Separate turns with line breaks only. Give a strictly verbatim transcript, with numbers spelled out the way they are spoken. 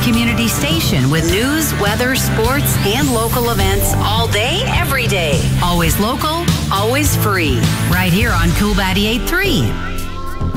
community station with news, weather, sports, and local events all day, every day. Always local, always free. Right here on Cool ninety-eight point three.